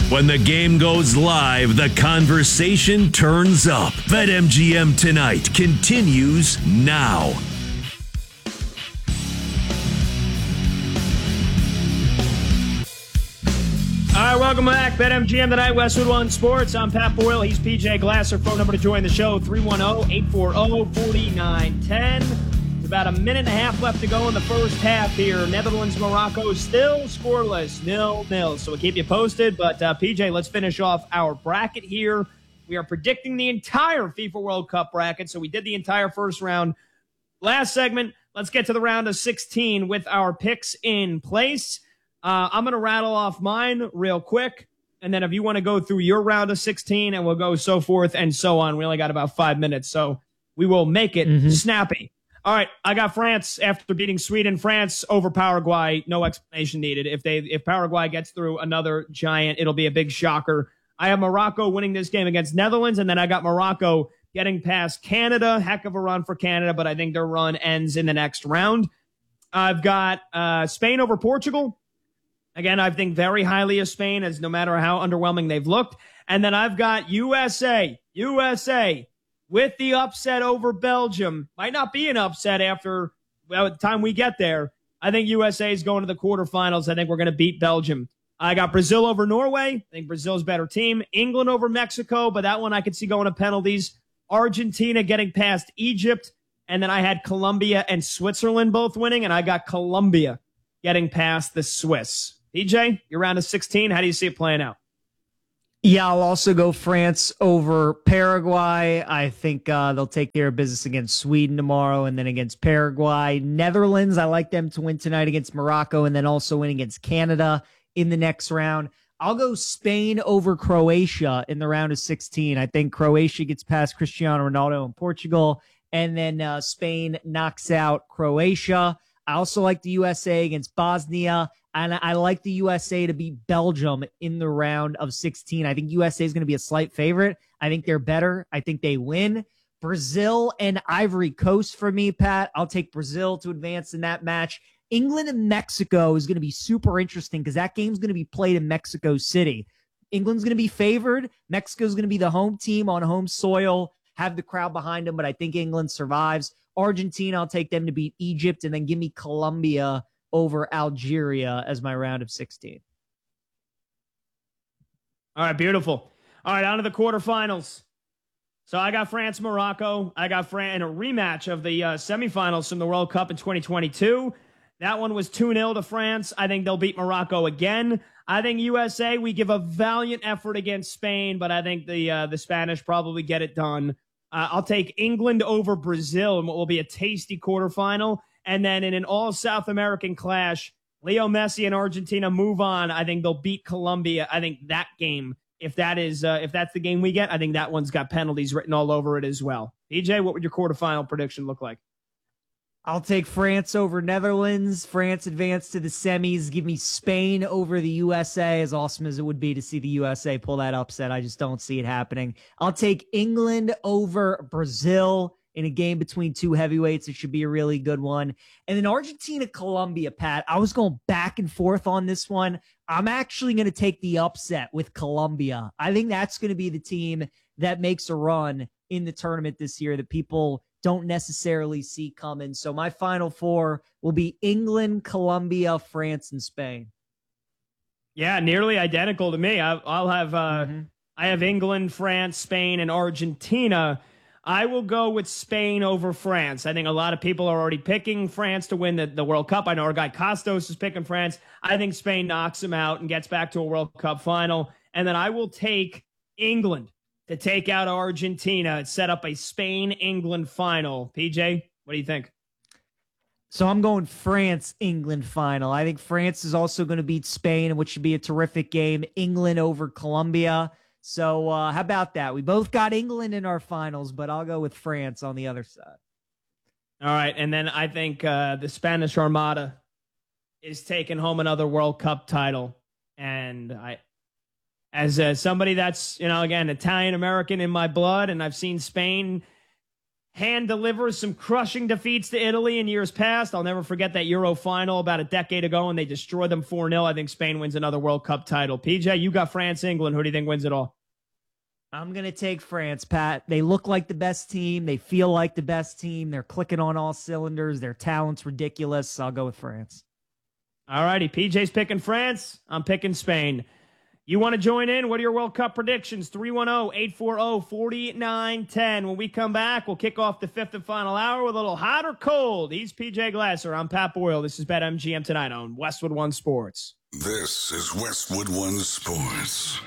When the game goes live, the conversation turns up. BetMGM Tonight continues now. All right, welcome back. BetMGM Tonight, Westwood One Sports. I'm Pat Boyle. He's PJ Glasser. Phone number to join the show, 310-840-4910. About a minute and a half left to go in the first half here. Netherlands, Morocco still scoreless, 0-0. So we'll keep you posted. But PJ, let's finish off our bracket here. We are predicting the entire FIFA World Cup bracket. So we did the entire first round. Last segment, let's get to the round of 16 with our picks in place. I'm going to rattle off mine real quick. And then if you want to go through your round of 16, and we'll go so forth and so on. We only got about 5 minutes, so we will make it snappy. All right, I got France after beating Sweden. France over Paraguay, no explanation needed. If Paraguay gets through another giant, it'll be a big shocker. I have Morocco winning this game against Netherlands, and then I got Morocco getting past Canada. Heck of a run for Canada, but I think their run ends in the next round. I've got Spain over Portugal. Again, I think very highly of Spain, as no matter how underwhelming they've looked. And then I've got USA with the upset over Belgium. Might not be an upset after the time we get there. I think USA is going to the quarterfinals. I think we're going to beat Belgium. I got Brazil over Norway. I think Brazil's a better team. England over Mexico, but that one I could see going to penalties. Argentina getting past Egypt. And then I had Colombia and Switzerland both winning, and I got Colombia getting past the Swiss. PJ, you're round of 16. How do you see it playing out? Yeah, I'll also go France over Paraguay. I think they'll take care of business against Sweden tomorrow and then against Paraguay. Netherlands, I like them to win tonight against Morocco and then also win against Canada in the next round. I'll go Spain over Croatia in the round of 16. I think Croatia gets past Cristiano Ronaldo and Portugal, and then Spain knocks out Croatia. I also like the USA against Bosnia. And I like the USA to beat Belgium in the round of 16. I think USA is going to be a slight favorite. I think they're better. I think they win. Brazil and Ivory Coast for me, Pat. I'll take Brazil to advance in that match. England and Mexico is going to be super interesting because that game's going to be played in Mexico City. England's going to be favored. Mexico's going to be the home team on home soil, have the crowd behind them, but I think England survives. Argentina, I'll take them to beat Egypt, and then give me Colombia over Algeria as my round of 16. All right, beautiful. All right, on to the quarterfinals. So I got France, Morocco. I got France in a rematch of the semifinals from the World Cup in 2022. That one was 2-0 to France. I think they'll beat Morocco again. I think USA, we give a valiant effort against Spain, but I think the Spanish probably get it done. I'll take England over Brazil in what will be a tasty quarterfinal. And then in an all-South American clash, Leo Messi and Argentina move on. I think they'll beat Colombia. I think that game, if that's the game we get, I think that one's got penalties written all over it as well. EJ, what would your quarterfinal prediction look like? I'll take France over Netherlands. France advance to the semis. Give me Spain over the USA, as awesome as it would be to see the USA pull that upset. I just don't see it happening. I'll take England over Brazil in a game between two heavyweights. It should be a really good one. And then Argentina, Colombia, Pat. I was going back and forth on this one. I'm actually going to take the upset with Colombia. I think that's going to be the team that makes a run in the tournament this year that people don't necessarily see coming. So my final four will be England, Colombia, France, and Spain. Yeah, nearly identical to me. I'll have I have England, France, Spain, and Argentina. I will go with Spain over France. I think a lot of people are already picking France to win the World Cup. I know our guy Costos is picking France. I think Spain knocks them out and gets back to a World Cup final. And then I will take England to take out Argentina and set up a Spain-England final. PJ, what do you think? So I'm going France-England final. I think France is also going to beat Spain, which should be a terrific game. England over Colombia. So how about that? We both got England in our finals, but I'll go with France on the other side. All right, and then I think the Spanish Armada is taking home another World Cup title. And as somebody that's, again, Italian-American in my blood, and I've seen Spain hand delivers some crushing defeats to Italy in years past. I'll never forget that Euro final about a decade ago, and they destroyed them 4-0. I think Spain wins another World Cup title. PJ, you got France, England. Who do you think wins it all? I'm going to take France, Pat. They look like the best team. They feel like the best team. They're clicking on all cylinders. Their talent's ridiculous. I'll go with France. All righty. PJ's picking France. I'm picking Spain. You want to join in? What are your World Cup predictions? 310-840-4910. When we come back, we'll kick off the fifth and final hour with a little hot or cold. He's PJ Glasser. I'm Pat Boyle. This is BetMGM Tonight on Westwood One Sports. This is Westwood One Sports.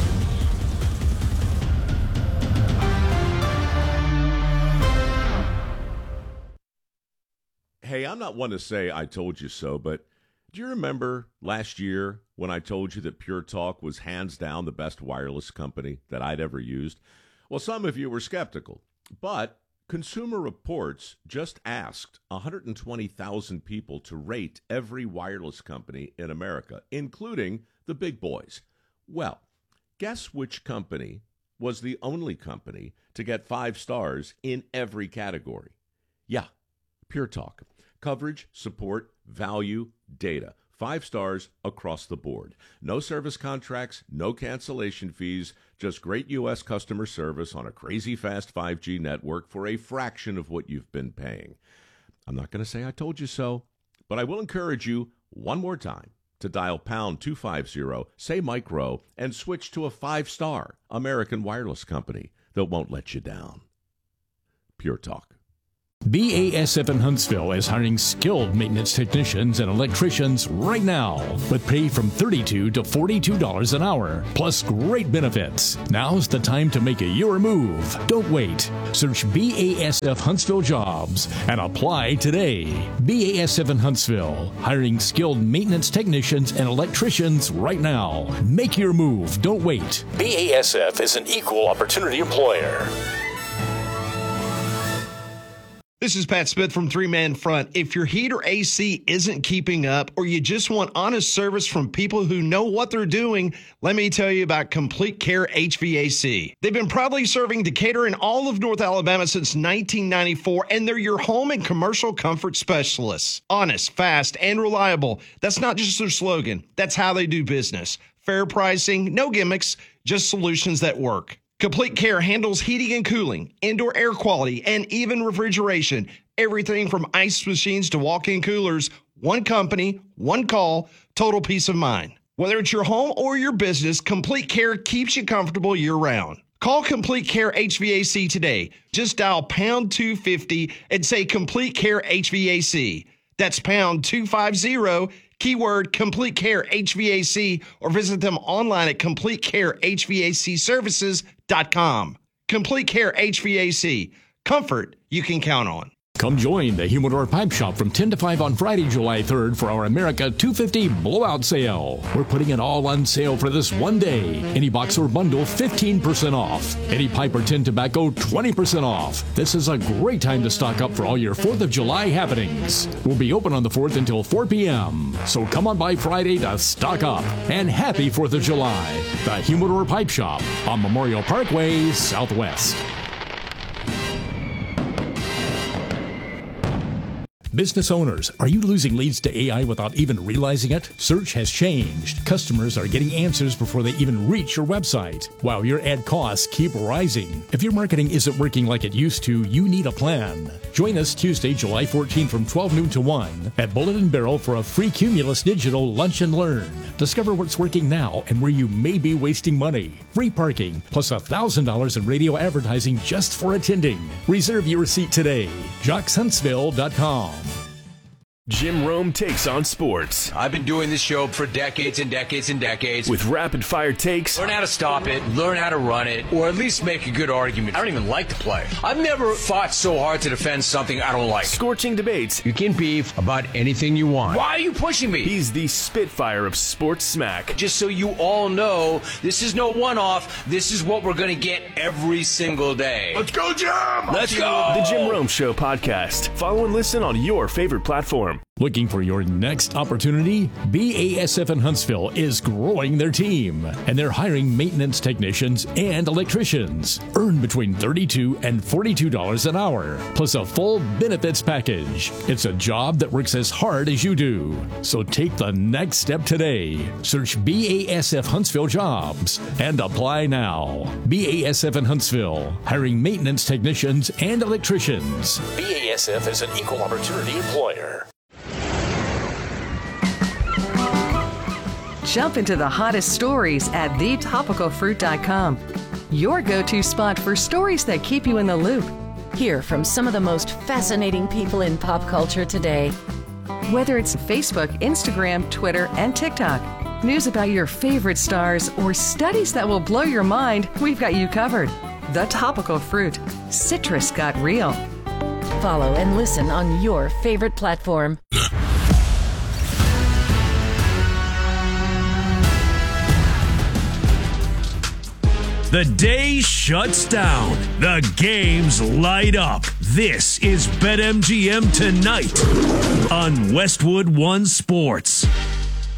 Hey, I'm not one to say I told you so, but do you remember last year when I told you that Pure Talk was hands down the best wireless company that I'd ever used? Well, some of you were skeptical, but Consumer Reports just asked 120,000 people to rate every wireless company in America, including the big boys. Well, guess which company was the only company to get 5 stars in every category? Yeah, Pure Talk. Coverage, support, value, data. 5 stars across the board. No service contracts, no cancellation fees, just great U.S. customer service on a crazy fast 5G network for a fraction of what you've been paying. I'm not going to say I told you so, but I will encourage you one more time to dial pound 250, say Mike Rowe, and switch to a 5-star American wireless company that won't let you down. Pure Talk. BASF in Huntsville is hiring skilled maintenance technicians and electricians right now with pay from $32 to $42 an hour, plus great benefits. Now's the time to make your move. Don't wait. Search BASF Huntsville Jobs and apply today. BASF in Huntsville, hiring skilled maintenance technicians and electricians right now. Make your move. Don't wait. BASF is an equal opportunity employer. This is Pat Smith from Three Man Front. If your heat or AC isn't keeping up, or you just want honest service from people who know what they're doing, let me tell you about Complete Care HVAC. They've been proudly serving Decatur and all of North Alabama since 1994, and they're your home and commercial comfort specialists. Honest, fast, and reliable. That's not just their slogan. That's how they do business. Fair pricing, no gimmicks, just solutions that work. Complete Care handles heating and cooling, indoor air quality, and even refrigeration. Everything from ice machines to walk-in coolers. One company, one call, total peace of mind. Whether it's your home or your business, Complete Care keeps you comfortable year-round. Call Complete Care HVAC today. Just dial pound 250 and say Complete Care HVAC. That's pound 250, keyword Complete Care HVAC, or visit them online at CompleteCareHVACservices.com. Complete Care HVAC. Comfort you can count on. Come join the Humidor Pipe Shop from 10 to 5 on Friday, July 3rd for our America 250 blowout sale. We're putting it all on sale for this one day. Any box or bundle, 15% off. Any pipe or tin tobacco, 20% off. This is a great time to stock up for all your 4th of July happenings. We'll be open on the 4th until 4 p.m. So come on by Friday to stock up. And happy 4th of July. The Humidor Pipe Shop on Memorial Parkway, Southwest. Business owners, are you losing leads to AI without even realizing it? Search has changed. Customers are getting answers before they even reach your website, while your ad costs keep rising. If your marketing isn't working like it used to, you need a plan. Join us Tuesday, July 14 from 12 noon to 1 at Bullet and Barrel for a free Cumulus Digital Lunch and Learn. Discover what's working now and where you may be wasting money. Free parking, plus $1,000 in radio advertising just for attending. Reserve your seat today. JocksHuntsville.com. Jim Rome takes on sports. I've been doing this show for decades and decades and decades. With rapid-fire takes. Learn how to stop it, learn how to run it, or at least make a good argument. I don't even like the play. I've never fought so hard to defend something I don't like. Scorching debates. You can beef about anything you want. Why are you pushing me? He's the Spitfire of sports smack. Just so you all know, this is no one-off. This is what we're going to get every single day. Let's go, Jim! Let's go! The Jim Rome Show podcast. Follow and listen on your favorite platform. Looking for your next opportunity? BASF in Huntsville is growing their team, and they're hiring maintenance technicians and electricians. Earn between $32 and $42 an hour, plus a full benefits package. It's a job that works as hard as you do. So take the next step today. Search BASF Huntsville Jobs and apply now. BASF in Huntsville, hiring maintenance technicians and electricians. BASF is an equal opportunity employer. Jump into the hottest stories at thetopicalfruit.com. Your go-to spot for stories that keep you in the loop. Hear from some of the most fascinating people in pop culture today. Whether it's Facebook, Instagram, Twitter, and TikTok, news about your favorite stars, or studies that will blow your mind, we've got you covered. The Topical Fruit. Citrus got real. Follow and listen on your favorite platform. The day shuts down. The games light up. This is BetMGM Tonight on Westwood One Sports.